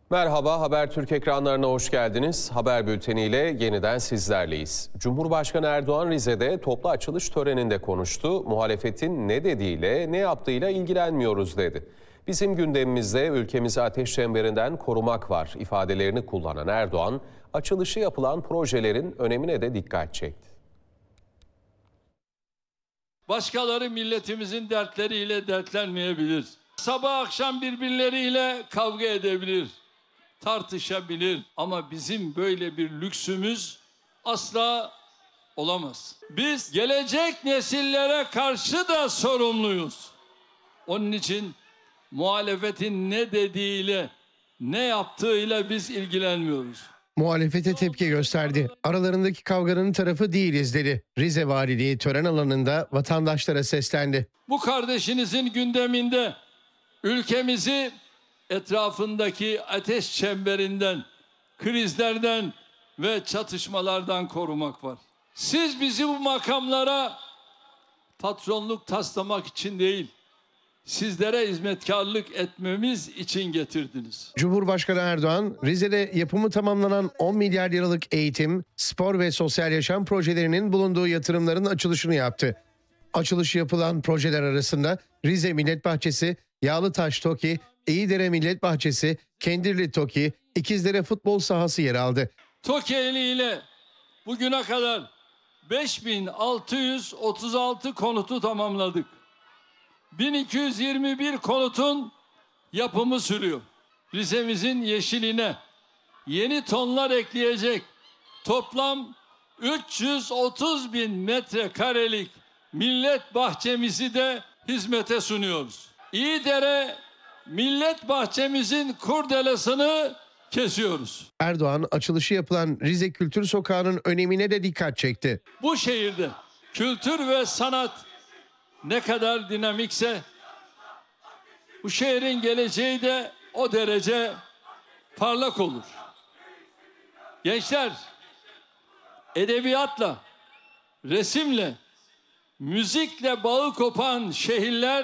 Merhaba, Habertürk ekranlarına hoş geldiniz. Haber bülteniyle yeniden sizlerleyiz. Cumhurbaşkanı Erdoğan Rize'de toplu açılış töreninde konuştu. Muhalefetin ne dediğiyle, ne yaptığıyla ilgilenmiyoruz dedi. Bizim gündemimizde ülkemizi ateş çemberinden korumak var ifadelerini kullanan Erdoğan, açılışı yapılan projelerin önemine de dikkat çekti. Başkaları milletimizin dertleriyle dertlenmeyebilir. Sabah akşam birbirleriyle kavga edebilir, tartışabilir. Ama bizim böyle bir lüksümüz asla olamaz. Biz gelecek nesillere karşı da sorumluyuz. Onun için muhalefetin ne dediğiyle, ne yaptığıyla biz ilgilenmiyoruz. Muhalefete tepki gösterdi. Aralarındaki kavganın tarafı değiliz dedi. Rize Valiliği tören alanında vatandaşlara seslendi. Bu kardeşinizin gündeminde ülkemizi etrafındaki ateş çemberinden, krizlerden ve çatışmalardan korumak var. Siz bizi bu makamlara patronluk taslamak için değil, sizlere hizmetkarlık etmemiz için getirdiniz. Cumhurbaşkanı Erdoğan, Rize'de yapımı tamamlanan 10 milyar liralık eğitim, spor ve sosyal yaşam projelerinin bulunduğu yatırımların açılışını yaptı. Açılışı yapılan projeler arasında Rize Millet Bahçesi, Yağlıtaş TOKİ, İyidere Millet Bahçesi, Kendirli TOKİ, İkizdere futbol sahası yer aldı. TOKİ ile bugüne kadar 5636 konutu tamamladık. 1221 konutun yapımı sürüyor. Rize'mizin yeşiline yeni tonlar ekleyecek toplam 330 bin metrekarelik millet bahçemizi de hizmete sunuyoruz. İyidere millet bahçemizin kurdelesini kesiyoruz. Erdoğan, açılışı yapılan Rize Kültür Sokağı'nın önemine de dikkat çekti. Bu şehirde kültür ve sanat ne kadar dinamikse bu şehrin geleceği de o derece parlak olur. Gençler edebiyatla, resimle, müzikle bağı kopan şehirler